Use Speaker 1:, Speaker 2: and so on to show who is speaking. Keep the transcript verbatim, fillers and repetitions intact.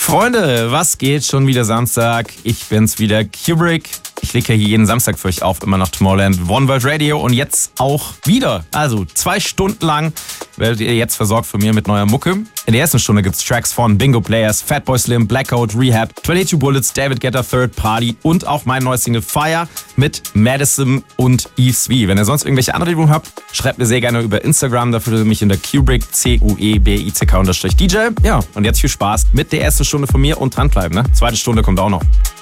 Speaker 1: Freunde, was geht? Schon wieder Samstag. Ich bin's wieder, Kubrick. Ich lege ja hier jeden Samstag für euch auf, immer noch Tomorrowland, One World Radio und jetzt auch wieder. Also zwei Stunden lang werdet ihr jetzt versorgt von mir mit neuer Mucke. In der ersten Stunde gibt's Tracks von Bingo Players, Fatboy Slim, Blackout, Rehab, zweiundzwanzig Bullets, David Guetta, Third Party und auch mein neues Single Fire mit Madison und Eve V. Wenn ihr sonst irgendwelche Anregungen habt, schreibt mir sehr gerne über Instagram. Dafür findet ihr mich in der Kubrick, C U E B I C K unterstrich D J. Ja, und jetzt viel Spaß mit der ersten Stunde von mir und dranbleiben, ne? Zweite Stunde kommt auch noch.